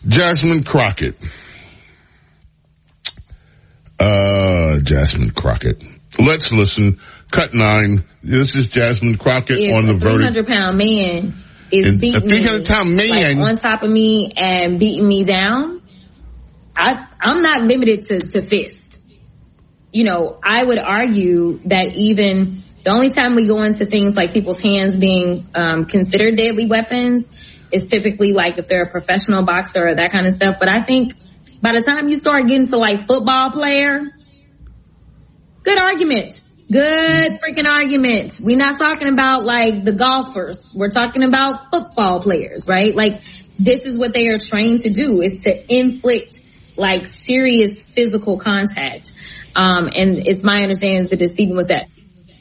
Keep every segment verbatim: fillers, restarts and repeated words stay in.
Jasmine Crockett. Uh, Jasmine Crockett. Let's listen. Cut nine. This is Jasmine Crockett if on the verdict. A three hundred pound man is In, beating a three hundred pound me man like, on top of me and beating me down. I, I'm not limited to, to fist. You know, I would argue that even the only time we go into things like people's hands being um, considered deadly weapons is typically like if they're a professional boxer or that kind of stuff. But I think by the time you start getting to like football player, good argument. Good freaking argument. We're not talking about like the golfers. We're talking about football players, right? Like this is what they are trained to do, is to inflict like serious physical contact. Um, and it's my understanding that the decedent was that.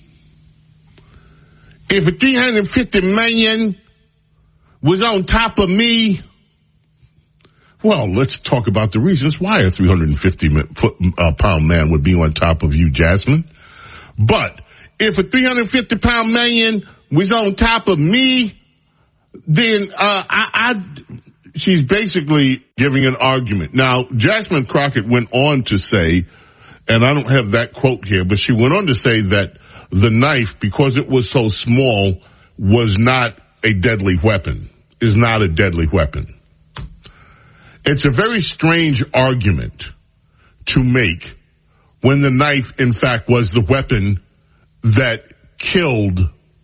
If a three hundred fifty man was on top of me, well, let's talk about the reasons why a three hundred fifty pound man would be on top of you, Jasmine. But if a three hundred fifty pound man was on top of me, then uh, I, I, she's basically giving an argument. Now, Jasmine Crockett went on to say, and I don't have that quote here, but she went on to say that the knife, because it was so small, was not a deadly weapon, is not a deadly weapon. It's a very strange argument to make when the knife, in fact, was the weapon that killed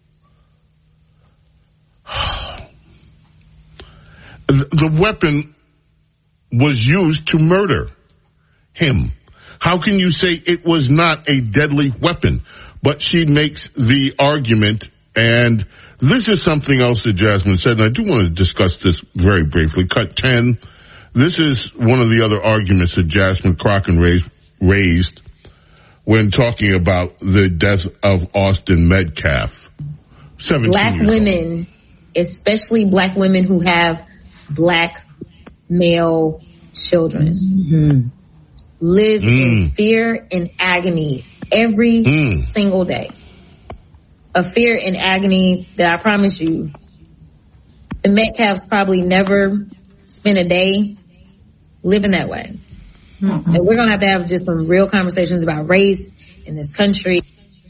the weapon was used to murder him. How can you say it was not a deadly weapon? But she makes the argument, and this is something else that Jasmine said, and I do want to discuss this very briefly. Cut ten. This is one of the other arguments that Jasmine Crockett raised, raised when talking about the death of Austin Metcalf. seventeen Black years women, old. especially black women who have black male children, mm-hmm. live mm. in fear and agony every mm. single day. A fear and agony that I promise you, the Metcalfs probably never spent a day living that way. Mm-hmm. And we're going to have to have just some real conversations about race in this country.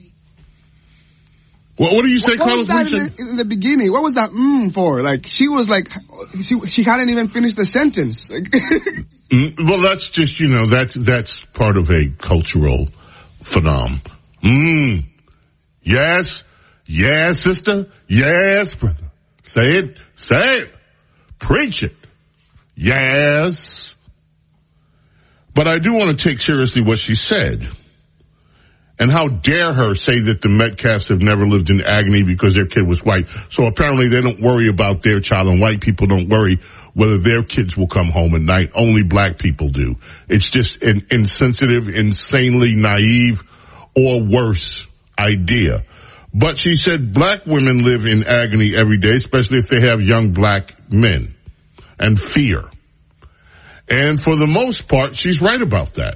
Well, what do you say, what, Carlos? What was that in the, in the beginning? What was that mm for? Like, she was like, she she hadn't even finished the sentence. Like, mm, well, that's just, you know, that's, that's part of a cultural phenom. Mm. Yes. Yes, sister. Yes, brother. Say it. Say it. Preach it. Yes. But I do want to take seriously what she said. And how dare her say that the Metcalfs have never lived in agony because their kid was white. So apparently they don't worry about their child, and white people don't worry whether their kids will come home at night. Only black people do. It's just an insensitive, insanely naive, or worse idea. But she said black women live in agony every day, especially if they have young black men, and fear. And for the most part, she's right about that.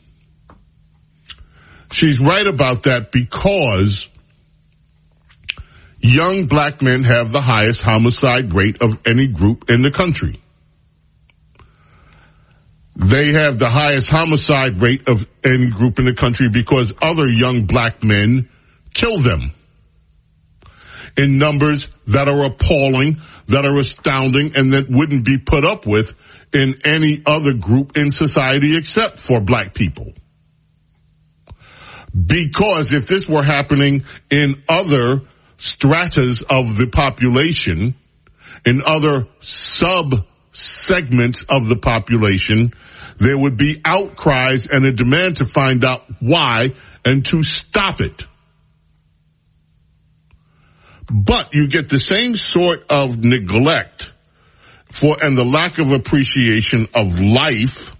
She's right about that because young black men have the highest homicide rate of any group in the country. They have the highest homicide rate of any group in the country because other young black men kill them in numbers that are appalling, that are astounding, and that wouldn't be put up with in any other group in society except for black people. Because if this were happening in other stratas of the population, in other sub-segments of the population, there would be outcries and a demand to find out why and to stop it. But you get the same sort of neglect for and the lack of appreciation of life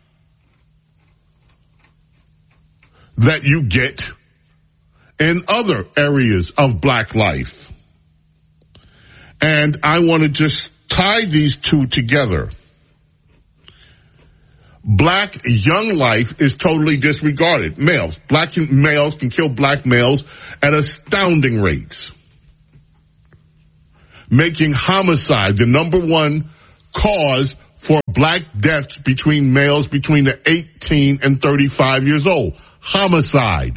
that you get in other areas of black life. And I want to just tie these two together. Black young life is totally disregarded. Males, black males can kill black males at astounding rates, making homicide the number one cause for black deaths between males between the eighteen and thirty-five years old. Homicide.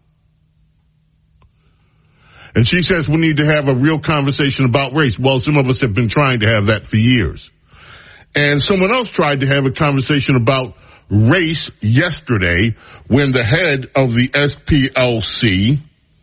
And she says we need to have a real conversation about race. Well, some of us have been trying to have that for years. And someone else tried to have a conversation about race yesterday when the head of the S P L C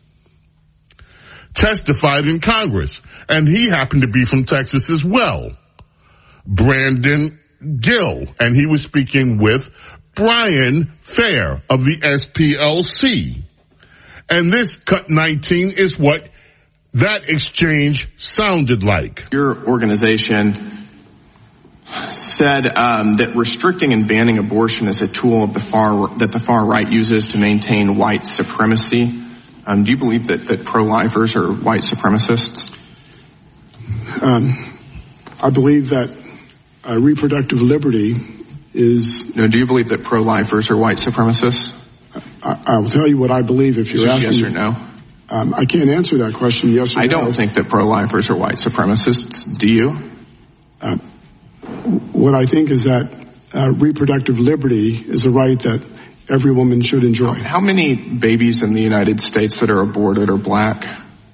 testified in Congress. And he happened to be from Texas as well. Brandon Gill. And he was speaking with Brian Fair of the S P L C. And this Cut nineteen is what that exchange sounded like. Your organization said um, that restricting and banning abortion is a tool of the far that the far right uses to maintain white supremacy. Um, do you believe that, that pro-lifers are white supremacists? Um, I believe that uh, reproductive liberty is... No, do you believe that pro-lifers are white supremacists? I, I will tell you what I believe if you're asking. Yes or no? Um, I can't answer that question, yes or I no. don't think that pro-lifers are white supremacists. Do you? Uh, what I think is that uh, reproductive liberty is a right that every woman should enjoy. How many babies in the United States that are aborted are black?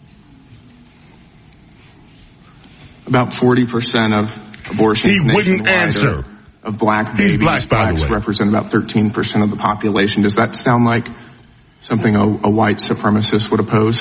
About forty percent of abortions He wouldn't answer. Of black babies. He's black, by Blacks the way. represent about thirteen percent of the population. Does that sound like something a, a white supremacist would oppose?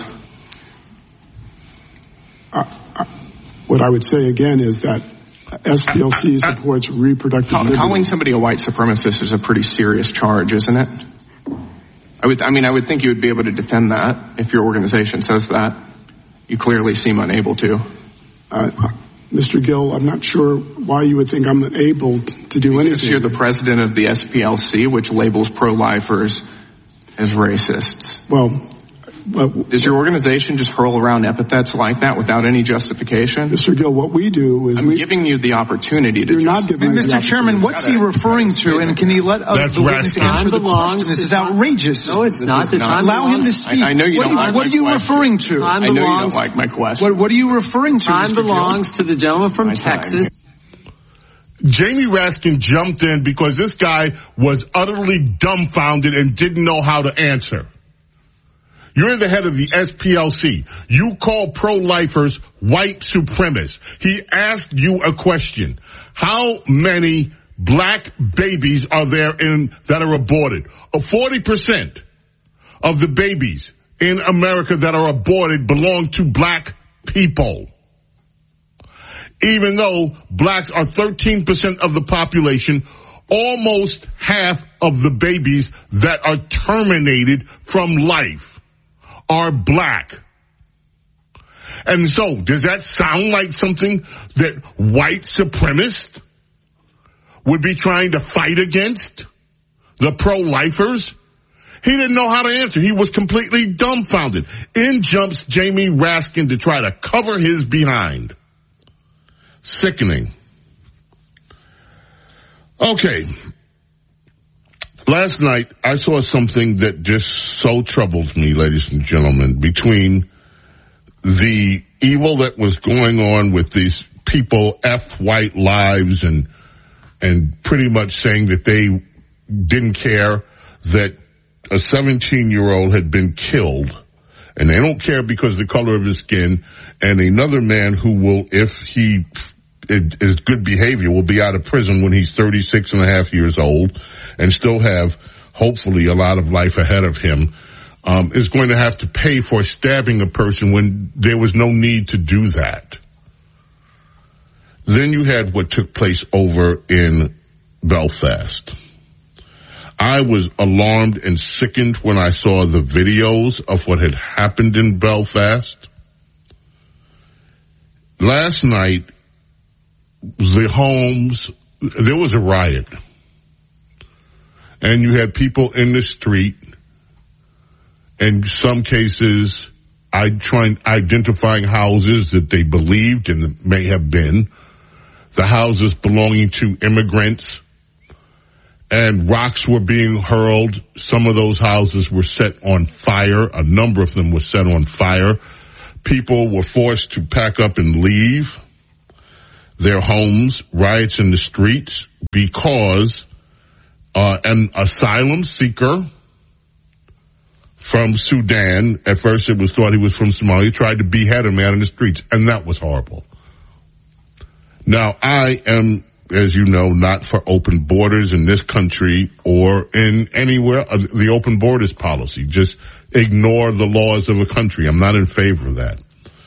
Uh, uh, what I would say again is that S P L C supports reproductive Call, liberty. Calling somebody a white supremacist is a pretty serious charge, isn't it? I would, I mean, I would think you would be able to defend that if your organization says that. You clearly seem unable to. Uh, Mister Gill, I'm not sure why you would think I'm unable to do anything. Because you're the president of the S P L C, which labels pro-lifers as racists. Well, uh, does your organization just hurl around epithets like that without any justification? Mister Gill, what we do is I'm we, giving you the opportunity to. You're not giving me the Mister Chairman, what's he referring to? And can he let uh, That's the witness rational. answer the question? This is outrageous. No, it's not. The time Allow him to belongs- speak. I, I know you what don't are, like What my are you question. referring to? Time I know you belongs- don't like my question. What, what are you referring to, Time Mister Gill? belongs to the gentleman from My time. Texas. Jamie Raskin jumped in because this guy was utterly dumbfounded and didn't know how to answer. You're the head of the S P L C. You call pro-lifers white supremacists. He asked you a question. How many black babies are there in that are aborted? forty percent of the babies in America that are aborted belong to black people. Even though blacks are thirteen percent of the population, almost half of the babies that are terminated from life are black. And so, does that sound like something that white supremacists would be trying to fight against? The pro-lifers? He didn't know how to answer. He was completely dumbfounded. In jumps Jamie Raskin to try to cover his behind. Sickening. Okay. Last night, I saw something that just so troubled me, ladies and gentlemen, between the evil that was going on with these people, F white lives, and and pretty much saying that they didn't care that a seventeen-year-old had been killed, and they don't care because of the color of his skin, and another man who will, if he is good behavior, will be out of prison when he's thirty-six and a half years old and still have, hopefully, a lot of life ahead of him, um, is going to have to pay for stabbing a person when there was no need to do that. Then you had what took place over in Belfast. I was alarmed and sickened when I saw the videos of what had happened in Belfast. Last night, the homes, there was a riot. And you had people in the street. In some cases, I tried identifying houses that they believed and may have been the houses belonging to immigrants. And rocks were being hurled. Some of those houses were set on fire. A number of them were set on fire. People were forced to pack up and leave. their homes, riots in the streets, because uh, an asylum seeker from Sudan, at first it was thought he was from Somalia, tried to behead a man in the streets, and that was horrible. Now, I am, as you know, not for open borders in this country or in anywhere, uh, the open borders policy. Just ignore the laws of a country. I'm not in favor of that.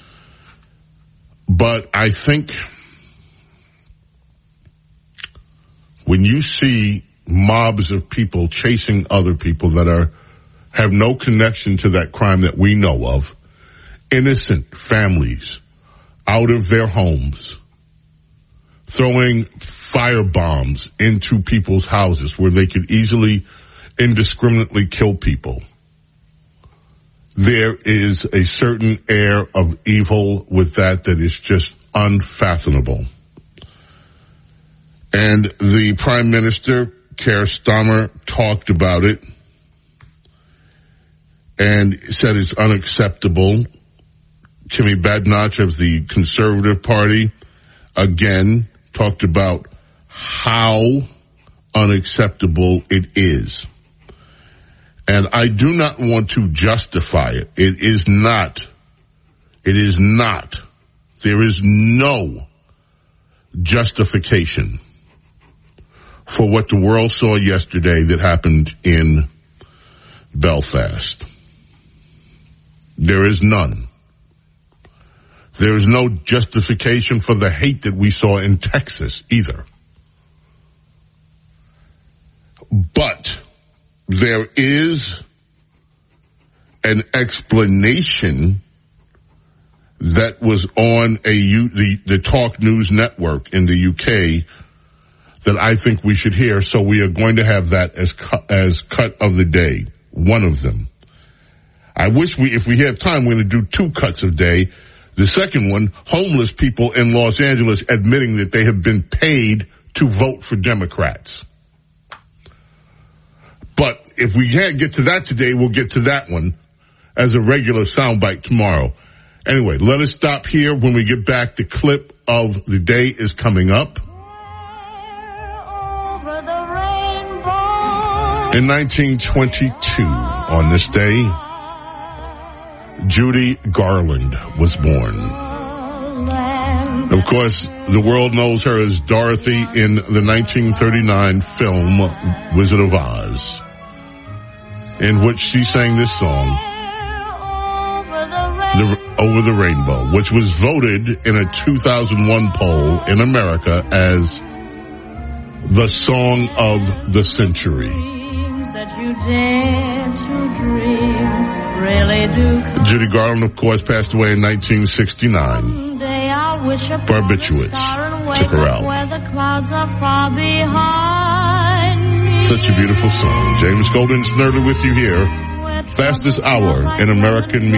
But I think when you see mobs of people chasing other people that are have no connection to that crime that we know of, innocent families out of their homes, throwing fire bombs into people's houses where they could easily, indiscriminately kill people. There is a certain air of evil with that that is just unfathomable. And the Prime Minister, Keir Starmer, talked about it and said it's unacceptable. Timmy Badenoch of the Conservative Party, again, talked about how unacceptable it is. And I do not want to justify it. It is not. It is not. There is no justification for what the world saw yesterday that happened in Belfast. There is none. There is no justification for the hate that we saw in Texas either. But there is an explanation that was on a U, the, the Talk News Network in the U K that I think we should hear. So we are going to have that as cu- as cut of the day, one of them. I wish we, if we have time, we're going to do two cuts of day. The second one, homeless people in Los Angeles admitting that they have been paid to vote for Democrats. But if we can't get to that today, we'll get to that one as a regular soundbite tomorrow. Anyway, let us stop here. When we get back, the clip of the day is coming up. In nineteen twenty-two, on this day, Judy Garland was born. Of course, the world knows her as Dorothy in the nineteen thirty-nine film Wizard of Oz, in which she sang this song, the, Over the Rainbow, which was voted in a two thousand one poll in America as the song of the century. Judy Garland, of course, passed away in nineteen sixty-nine. Barbiturates took her out. Such a beautiful song. James Golden Snurley with you here. Fastest hour in American music.